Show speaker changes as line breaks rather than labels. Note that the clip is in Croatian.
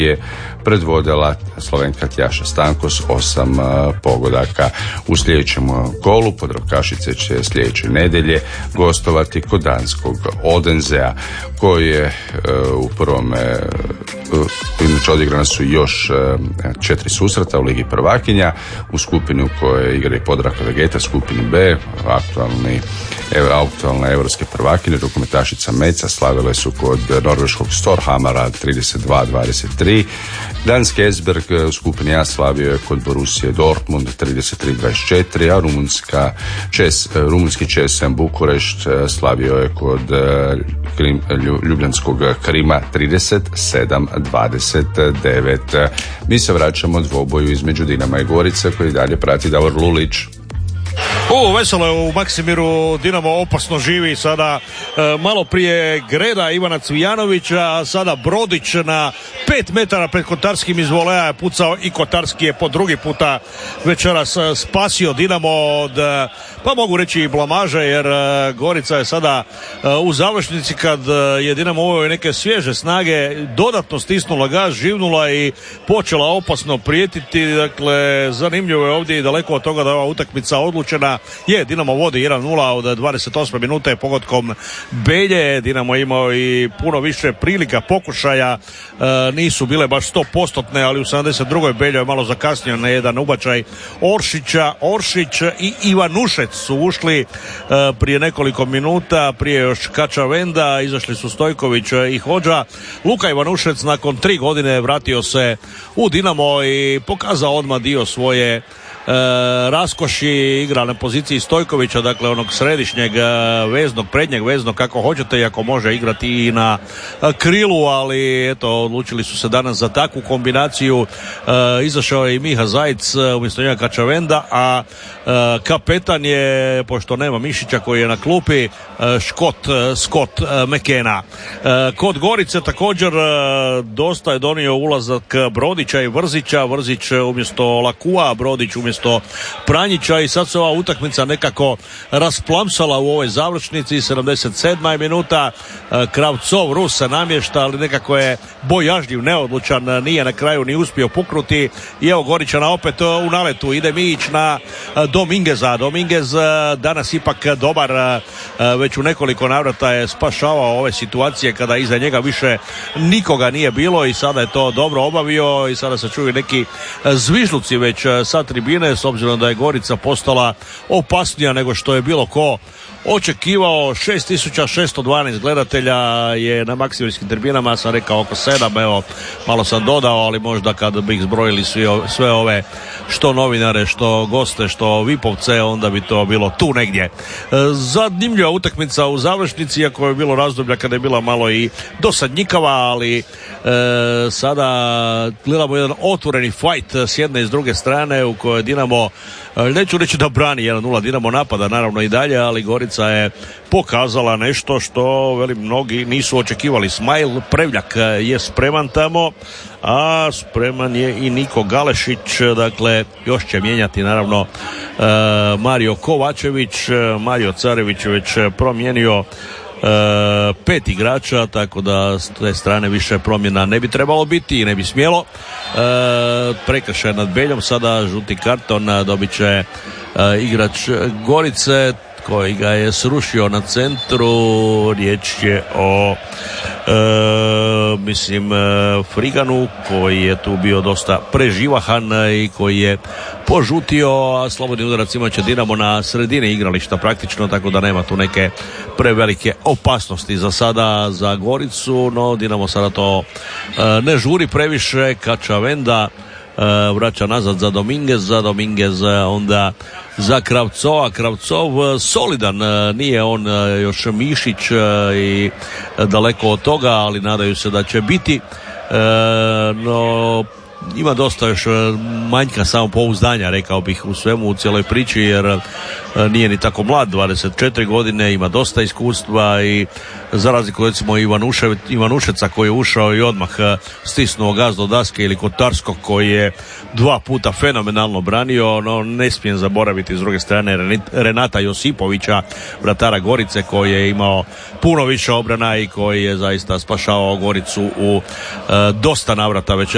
je predvodila Slovenka Tjaša Stanko s 8 pogodaka. U sljedećem kolu Podravkašice će sljedeće nedjelje gostovati kod danskog Odenzea, koji je u prvom, inače odigrana su još 4 susreta u Ligi prvakinja, u skupini u kojoj igra i Podravka Vegeta, skupini B, aktualne europske prvakinje, rukometašica Meca slavile su kod norveškog Storhamara 32-23. Danski Esberg u skupini A slavio je kod Borussije Dortmund 33-24, a rumunski ČSM Bukurešt slavio je kod ljubljanskog Krima 37-29. Mi se vraćamo dvoboju između Dinama i Gorice koji dalje prati Davor Lulić.
Veselo je u Maksimiru, Dinamo opasno živi sada, malo prije Greda Ivana Cvijanovića, a sada Brodić na 5 metara pred Kotarskim iz voleja je pucao i Kotarski je po drugi puta večeras spasio Dinamo od, pa mogu reći i blamaže, jer Gorica je sada u završnici kad je Dinamo uveo neke svježe snage, dodatno stisnula gas, živnula i počela opasno prijetiti. Dakle, zanimljivo je ovdje i daleko od toga da je ova utakmica odlučena. Dinamo vodi 1-0 od 28 minute pogodkom Belje. Dinamo imao i puno više prilika, pokušaja, nisu bile baš 100%, ali u 72. Belje je malo zakasnio na jedan ubačaj Oršića. Oršić i Ivanušec su ušli prije nekoliko minuta, prije još Kačavenda, izašli su Stojković i Hodža. Luka Ivanušec nakon 3 godine vratio se u Dinamo i pokazao odmah dio svoje raskoši, igra na poziciji Stojkovića, dakle onog središnjeg veznog, prednjeg veznog, kako hoćete, iako može igrati i na krilu, ali eto, odlučili su se danas za takvu kombinaciju. Izašao je i Miha Zajc, umjesto njega Kačavenda, a kapetan je, pošto nema Mišića koji je na klupi, Scott McKenna. Kod Gorice također dosta je donio ulazak Brodića i Vrzića. Vrzić umjesto Lakua, Brodić umjesto Pranjića, i sad se ova utakmica nekako rasplamsala u ovoj završnici. 77. minuta, Kravcov, Rus se namješta, ali nekako je bojažljiv, neodlučan, nije na kraju ni uspio puknuti. I evo Goričana opet u naletu, ide Mijić na Domingueza. Dominguez danas ipak dobar, već u nekoliko navrata je spašavao ove situacije kada iza njega više nikoga nije bilo, i sada je to dobro obavio i sada se čuju neki zvižluci već sa tribine, s obzirom da je Gorica postala opasnija nego što je bilo ko očekivao. 6612 gledatelja je na Maksimirskim tribinama, sam rekao oko 7, evo malo sam dodao, ali možda kad bi ih zbrojili sve ove što novinare, što goste, što vipovce, onda bi to bilo tu negdje. Zanimljiva utakmica u završnici, iako je bilo razdoblja kada je bila malo i dosadnjikava, ali sada gledamo jedan otvoreni fight s jedne i s druge strane, u kojoj Dinamo, neću reći da brani 1-0, Dinamo napada naravno i dalje, ali Gorica je pokazala nešto što mnogi nisu očekivali. Smajl Prevljak je spreman tamo, a spreman je i Niko Galešić, dakle još će mijenjati naravno Mario Kovačević. Mario Carević je već promijenio 5 igrača, tako da s te strane više promjena ne bi trebalo biti i ne bi smjelo. Prekršaj nad Beljom, sada žuti karton dobit će igrač Gorice koji ga je srušio na centru. Riječ je o Friganu, koji je tu bio dosta preživahan i koji je požutio, a slobodni udarac imat će Dinamo na sredini igrališta praktično, tako da nema tu neke prevelike opasnosti za sada za Goricu, no Dinamo sada to ne žuri previše. Kačavenda vraća nazad za Dominguez, onda za Kravcova. Kravcov solidan, nije on još Mišić i daleko od toga, ali nadaju se da će biti, no ima dosta još manjka samopouzdanja, rekao bih, u svemu, u cijeloj priči, jer nije ni tako mlad, 24 godine, ima dosta iskustva, i za razliku recimo Ivanušeca koji je ušao i odmah stisnuo gas do daske, ili Kotarskog koji je 2 puta fenomenalno branio, no ne smijem zaboraviti s druge strane Renata Josipovića, vratara Gorice, koji je imao puno više obrana i koji je zaista spašavao Goricu u dosta navrata večera.